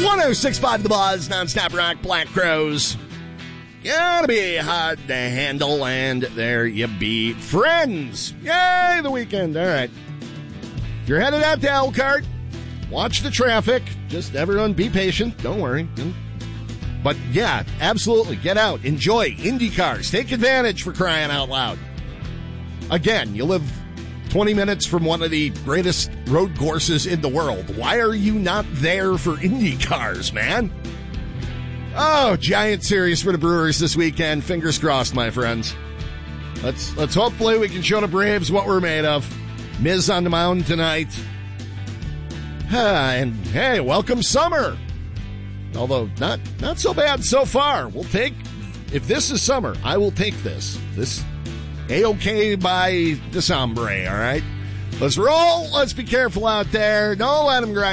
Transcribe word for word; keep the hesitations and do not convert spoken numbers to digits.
one oh six point five The Buzz, nonstop rock, Black Crowes. Gotta be hard to handle, and there you be. Friends! Yay, the weekend. All right. If you're headed out to Elkhart, watch the traffic. Just everyone be patient. Don't worry. But yeah, absolutely. Get out. Enjoy Indy cars. Take advantage, for crying out loud. Again, you live twenty minutes from one of the greatest road courses in the world. Why are you not there for Indy cars, man? Oh, giant series for the Brewers this weekend. Fingers crossed, my friends. Let's let's hopefully we can show the Braves what we're made of. Miz on the mound tonight. Ah, and hey, welcome summer. Although not not so bad so far. We'll take, if this is summer, I will take this. This A-okay by December, all right? Let's roll. Let's be careful out there. Don't let them grind.